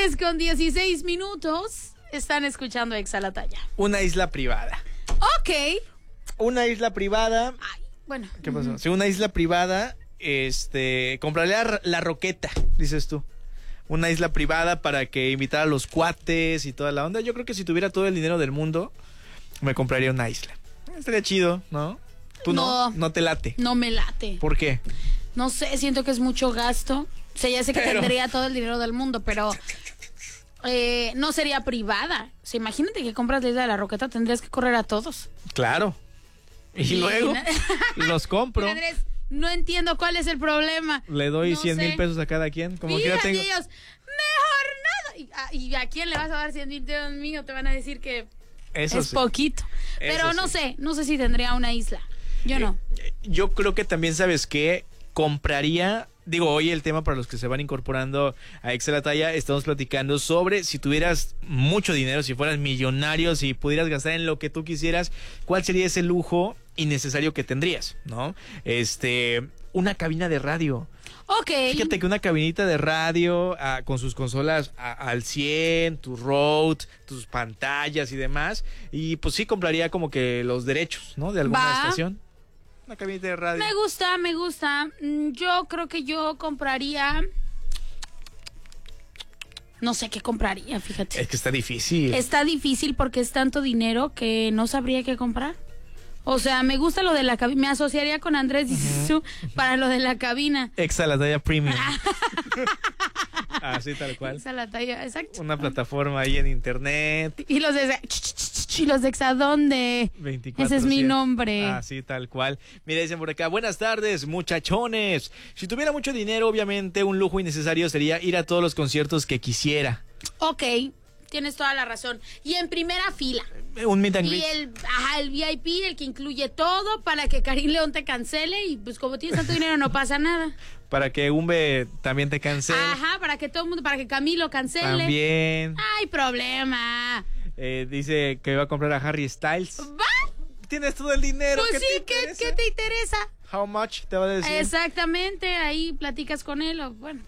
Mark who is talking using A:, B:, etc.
A: 3:16. Están escuchando Exa la Talla.
B: Una isla privada.
A: Ok.
B: Una isla privada.
A: Ay, bueno.
B: ¿Qué pasó? Sí, una isla privada, compraría la Roqueta, dices tú. Una isla privada para que invitara a los cuates y toda la onda. Yo creo que si tuviera todo el dinero del mundo, me compraría una isla. Estaría chido, ¿no? ¿Tú no te late?
A: No me late.
B: ¿Por qué?
A: No sé, siento que es mucho gasto. O sea, ya sé que tendría todo el dinero del mundo, pero no sería privada. O sea, imagínate que compras la isla de la Roqueta, tendrías que correr a todos.
B: Claro. Y luego los compro.
A: Mira, Andrés, no entiendo cuál es el problema.
B: Le doy
A: no
B: 100,000 pesos a cada quien. Como que ya tengo.
A: Ellos, mejor nada. ¿Y a quién le vas a dar 100,000 pesos mío? Te van a decir que
B: Eso
A: es
B: sí.
A: poquito. Pero no sé si tendría una isla. Yo no.
B: Yo creo que también, ¿sabes qué? Compraría, hoy el tema para los que se van incorporando a Exa la Talla, estamos platicando sobre si tuvieras mucho dinero, si fueras millonario, si pudieras gastar en lo que tú quisieras, ¿cuál sería ese lujo innecesario que tendrías, ¿no? Una cabina de radio.
A: Ok.
B: Fíjate que una cabinita de radio con sus consolas al 100, tu Rode, tus pantallas y demás. Y pues sí compraría como que los derechos, ¿no? De alguna estación. Una cabinita de radio.
A: Me gusta. Yo creo que yo compraría... No sé qué compraría, fíjate.
B: Es que está difícil.
A: Está difícil porque es tanto dinero que no sabría qué comprar. O sea, me gusta lo de la cabina. Me asociaría con Andrés para lo de la cabina.
B: Exa la Talla Premium. Así tal cual.
A: Exa la Talla, exacto.
B: Una plataforma ahí en internet.
A: Y los de Exa, ¿dónde?
B: 24/7.
A: Ese es mi nombre.
B: Así tal cual. Mira, dicen por acá, buenas tardes, muchachones. Si tuviera mucho dinero, obviamente un lujo innecesario sería ir a todos los conciertos que quisiera.
A: Ok, tienes toda la razón. Y en primera fila.
B: Un meet and greet.
A: Y el VIP, el que incluye todo, para que Karim León te cancele. Y pues como tienes tanto dinero, no pasa nada.
B: Para que Umbe también te cancele.
A: Ajá, para que todo el mundo, para que Camilo cancele.
B: También.
A: Ay, problema.
B: Dice que va a comprar a Harry Styles.
A: ¿Va?
B: Tienes todo el dinero.
A: Pues sí, ¿qué te interesa?
B: How much te va a decir?
A: Exactamente, ahí platicas con él. O, bueno,